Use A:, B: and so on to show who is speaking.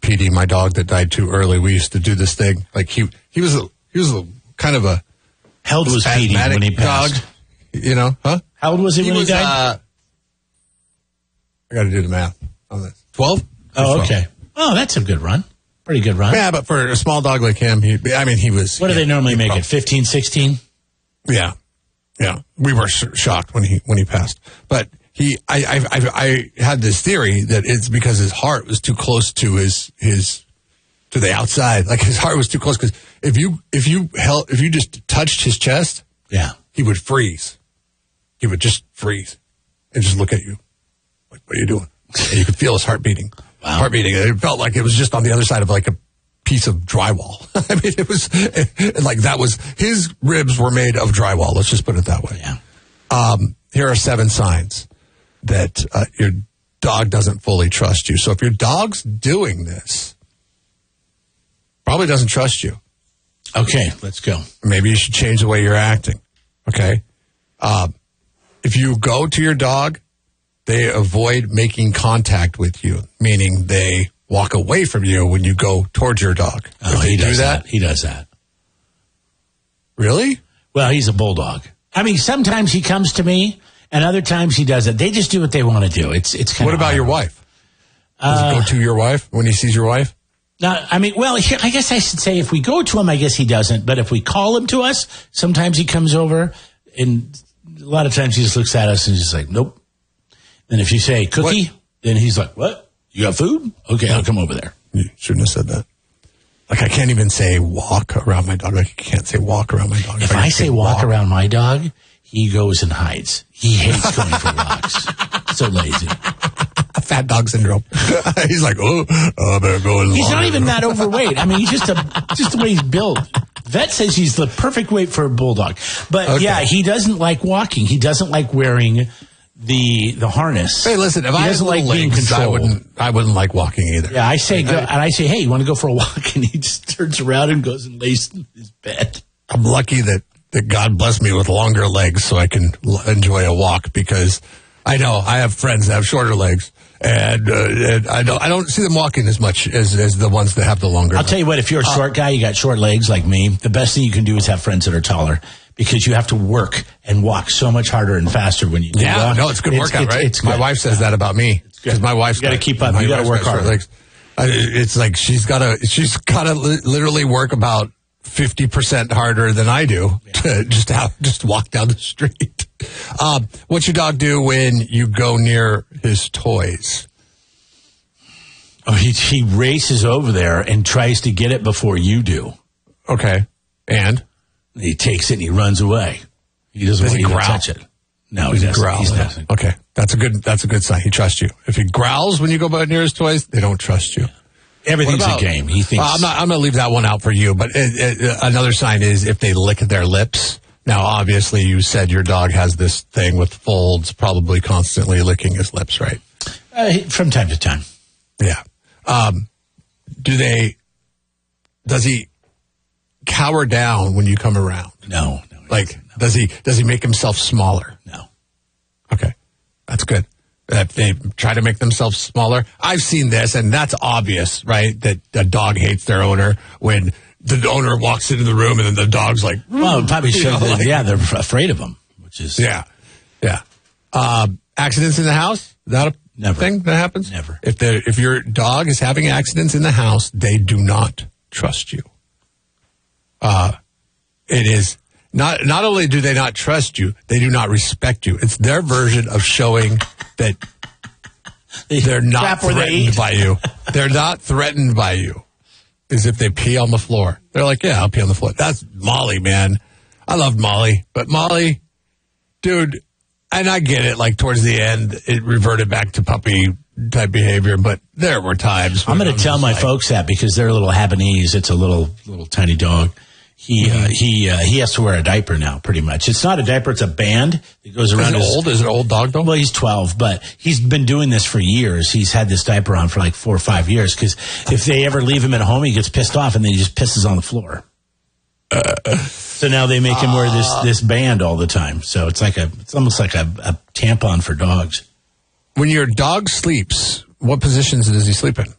A: Petey, my dog that died too early, we used to do this thing. Like he was a kind of a
B: how old was Petey when he passed?
A: Dog, you know, huh?
B: How old was he when he died?
A: I got to do the math on this. 12?
B: Oh, 12. Okay. Oh, that's a good run. Pretty good run.
A: Yeah, but for a small dog like him, he was.
B: What do they normally make it? 15, 16?
A: Yeah. Yeah. We were shocked when he passed. But I had this theory that it's because his heart was too close to to the outside. Like his heart was too close, because if you just touched his chest,
B: yeah,
A: he would freeze. He would just freeze and just look at you. Like, what are you doing? And you could feel his heart beating.
B: Wow.
A: Heart beating. It felt like it was just on the other side of like a piece of drywall. I mean, it was like that was, his ribs were made of drywall. Let's just put it that way.
B: Yeah.
A: Here are 7 signs that your dog doesn't fully trust you. So if your dog's doing this, probably doesn't trust you.
B: Okay, let's go.
A: Maybe you should change the way you're acting. Okay. If you go to your dog, they avoid making contact with you, meaning they walk away from you when you go towards your dog.
B: Oh, he does that. He does that.
A: Really?
B: Well, he's a bulldog. I mean, sometimes he comes to me, and other times he doesn't. They just do what they want to do. It's kind of.
A: What about your wife? Does he go to your wife when he sees your wife?
B: No, I mean, well, I guess I should say if we go to him, I guess he doesn't. But if we call him to us, sometimes he comes over, and a lot of times he just looks at us and he's like, nope. And if you say cookie, then he's like, what? You got food? Okay, I'll come over there.
A: You shouldn't have said that. Like, I can't even say walk around my dog. Like, I can't say walk around my dog.
B: If I say walk around my dog, he goes and hides. He hates going for walks. So lazy.
A: Fat dog syndrome. He's like, I better go in.
B: He's not even that overweight. I mean, he's just the way he's built. Vet says he's the perfect weight for a bulldog. But okay. Yeah, he doesn't like walking. He doesn't like wearing the harness.
A: Hey, listen, if I doesn't like being controlled, I wouldn't like walking either.
B: Yeah, I say, hey, you want to go for a walk? And he just turns around and goes and lays in his bed.
A: I'm lucky that God blessed me with longer legs so I can enjoy a walk, because I know I have friends that have shorter legs. And I don't see them walking as much as the ones that have the longer legs.
B: I'll tell you what, if you're a short guy, you got short legs like me, the best thing you can do is have friends that are taller, because you have to work and walk so much harder and faster when you do walk.
A: Yeah, no, it's a good workout, right? It's my wife says that about me, because my wife's
B: got to keep up. You got to work hard.
A: It's like she's got to literally work about 50% harder than I do to just walk down the street. What's your dog do when you go near his toys?
B: Oh, he races over there and tries to get it before you do.
A: Okay, and
B: he takes it and he runs away. He doesn't want you to touch it. No, he doesn't.
A: Growl. Okay, that's a good sign. He trusts you. If he growls when you go near his toys, they don't trust you.
B: Everything's a game. He thinks.
A: I'm going to leave that one out for you. But another sign is if they lick their lips. Now, obviously, you said your dog has this thing with folds, probably constantly licking his lips, right?
B: From time to time.
A: Yeah. Does he cower down when you come around?
B: No.
A: Does he make himself smaller?
B: No.
A: Okay. That's good. They try to make themselves smaller. I've seen this, and that's obvious, right? That a dog hates their owner when the owner walks into the room and then the dog's like,
B: well, probably should. They're afraid of him, which is.
A: Yeah. Accidents in the house? Is that a thing that happens?
B: Never.
A: If your dog is having accidents in the house, they do not trust you. It is not only do they not trust you, they do not respect you. It's their version of showing that they're not threatened by you. They're not threatened by you. Is if they pee on the floor. They're like, yeah, I'll pee on the floor. That's Molly, man. I love Molly. But Molly, dude, and I get it, like towards the end, it reverted back to puppy type behavior, but there were times.
B: I'm going to tell my folks that, because they're a little Habanese. It's a little tiny dog. He has to wear a diaper now, pretty much. It's not a diaper, it's a band that goes around.
A: Is it an old dog, though?
B: Well, he's 12, but he's been doing this for years. He's had this diaper on for like 4 or 5 years, because if they ever leave him at home, he gets pissed off, and then he just pisses on the floor. So now they make him wear this band all the time. So it's almost like a tampon for dogs.
A: When your dog sleeps, what positions does he sleep in?